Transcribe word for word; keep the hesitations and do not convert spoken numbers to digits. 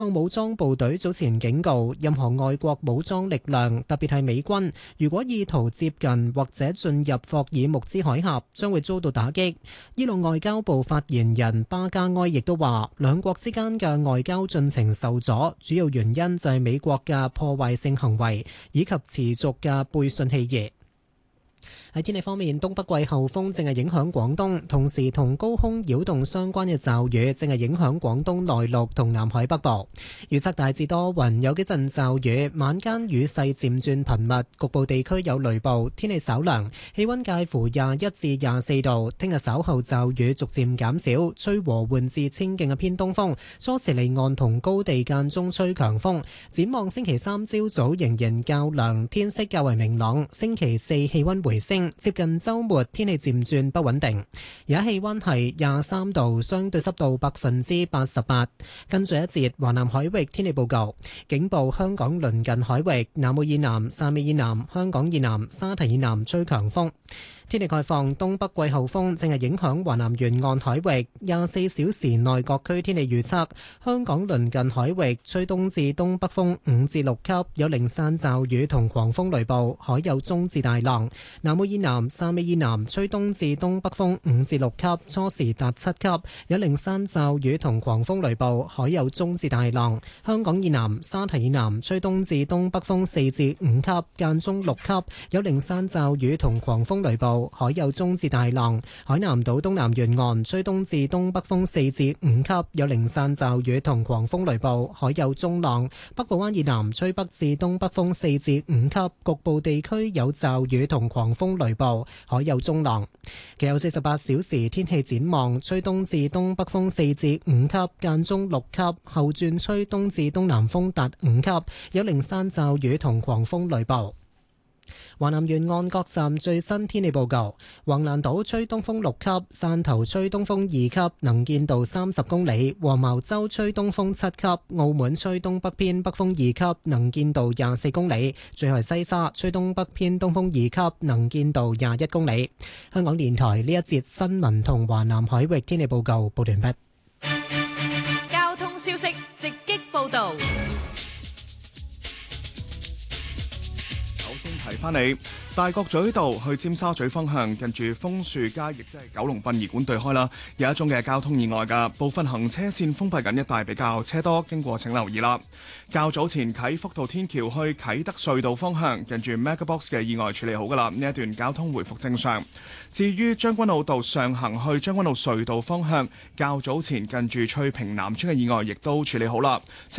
武裝部隊早前警告，任何外國武裝力量，特別係美軍，如果意圖接近或者進入霍爾木茲海峽，將會遭到打擊。伊朗外交部發言人巴加埃亦都話，兩國之間嘅外交進程受阻，主要原因就係美國嘅破壞性行為以及持續嘅背信棄義。喺天氣方面，東北季候風正係影響廣東，同時同高空擾動相關嘅驟雨正係影響廣東內陸同南海北部。預測大致多雲，有幾陣驟雨，晚間雨勢漸轉頻密，局部地區有雷暴，天氣稍涼，氣溫介乎廿一至廿四度。聽日稍後驟雨逐漸減少，吹和緩至清勁嘅偏東風，初時離岸同高地間中吹強風。展望星期三朝早仍然較涼，天色較為明朗。星期四氣溫回升。接近週末，天氣漸轉不穩定。而家氣溫係廿三度，相對濕度百分之八十八。跟住一節華南海域天氣報告，警報香港鄰近海域、南澳以南、汕尾以南、香港以南、沙堤以南吹強風。天氣概況，東北季候風正係影響華南沿岸海域，廿四小時內各區天氣預測：香港鄰近海域吹東至東北風五至六級，有零散驟雨同狂風雷暴，海有中至大浪。南澳以南、汕尾以南吹東至東北風五至六級，初時達七級，有零散驟雨同狂風雷暴，海有中至大浪。香港以南、沙堤以南吹東至東北風四至五級，間中六級，有零散驟雨同狂風雷暴，海有中至大浪。海南島東南沿岸吹東至東北風四至五級，有零散驟雨同狂風雷暴，海有中浪。北部灣以南吹北至東北風四至五級，局部地區有驟雨同狂風雷暴，海有中浪。其後四十八小時天氣展望，吹東至東北風四至五級，間中六級，後轉吹東至東南風達五級，有零散驟雨同狂風雷暴。華南沿岸各站最新天氣報告：橫瀾島吹東風六級，汕頭吹東風二級，能見度三十公里；黃茅洲吹東風七級，澳門吹東北偏北風二級，能見度廿四公里；最後係西沙吹東北偏東風二級，能見度廿一公里。香港電台呢一節新聞同華南海域天氣報告報完畢。 交通消息直擊報道。 提翻你，大角咀道去尖沙咀方向，近住楓樹街，亦即係九龍殯儀館對開啦，有一宗嘅交通意外㗎，部分行車線封閉緊，一帶比較車多，經過請留意啦。較早前啟福道天橋去啟德隧道方向，近住 MegaBox 嘅意外處理好㗎啦，呢一段交通回復正常。至於將軍澳道上行去將軍澳隧道方向，較早前近住翠屏南村嘅意外，亦都處理好啦。